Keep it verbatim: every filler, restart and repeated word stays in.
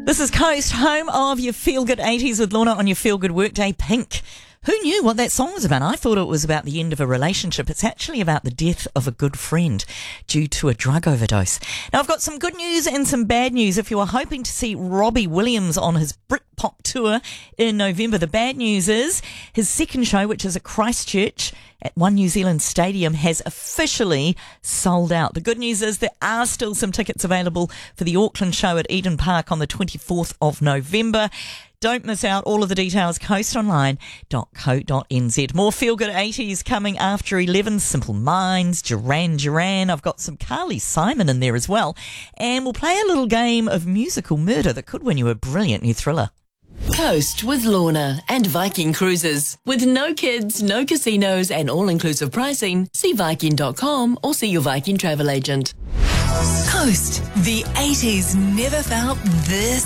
This is Coast, home of your feel-good eighties with Lorna on your feel-good workday. Pink. Who knew what that song was about? I thought it was about the end of a relationship. It's actually about the death of a good friend due to a drug overdose. Now, I've got some good news and some bad news. If you are hoping to see Robbie Williams on his Britpop tour in November, the bad news is his second show, which is at Christchurch at One New Zealand Stadium, has officially sold out. The good news is there are still some tickets available for the Auckland show at Eden Park on the twenty-fourth of November. Don't miss out. All of the details, coast online dot co dot n z. More feel-good eighties coming after eleven. Simple Minds, Duran Duran. I've got some Carly Simon in there as well. And we'll play a little game of musical murder that could win you a brilliant new thriller. Coast with Lorna and Viking Cruises. With no kids, no casinos and all-inclusive pricing, see Viking dot com or see your Viking travel agent. Coast. The eighties never felt this